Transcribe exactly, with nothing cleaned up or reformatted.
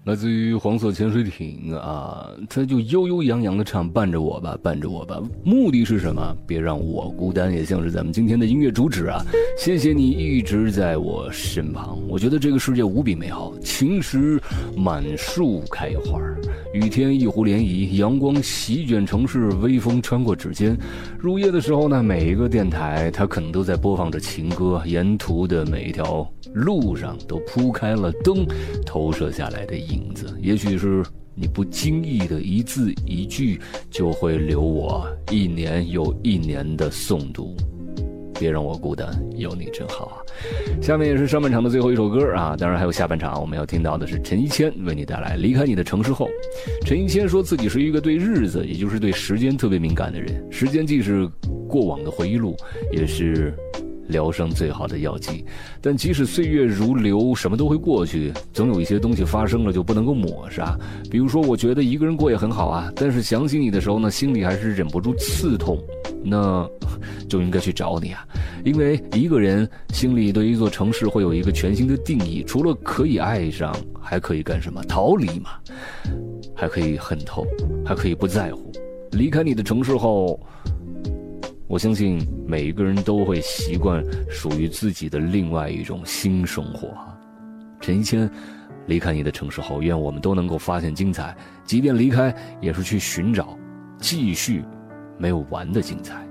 来自于黄色潜水艇啊，他就悠悠扬扬的唱伴着我吧伴着我吧，目的是什么？别让我孤单，也像是咱们今天的音乐主旨啊，谢谢你一直在我身旁。我觉得这个世界无比美好，晴时满树开花，雨天一湖涟漪，阳光席卷城市，微风穿过指尖。入夜的时候呢，每一个电台它可能都在播放着情歌，沿途的每一条路上都铺开了灯投射下来的影子，也许是你不经意的一字一句，就会留我一年又一年的诵读。别让我孤单，有你真好啊！下面也是上半场的最后一首歌啊，当然还有下半场，我们要听到的是陈一谦为你带来《离开你的城市后》。陈一谦说自己是一个对日子，也就是对时间特别敏感的人，时间既是过往的回忆录，也是疗伤最好的药剂。但即使岁月如流，什么都会过去，总有一些东西发生了就不能够抹杀。比如说我觉得一个人过也很好啊，但是想起你的时候呢，心里还是忍不住刺痛，那就应该去找你啊。因为一个人心里对一座城市会有一个全新的定义，除了可以爱上，还可以干什么？逃离嘛，还可以恨透，还可以不在乎。离开你的城市后，我相信每一个人都会习惯属于自己的另外一种新生活。陈一谦，离开你的城市后，愿我们都能够发现精彩，即便离开，也是去寻找继续没有完的精彩。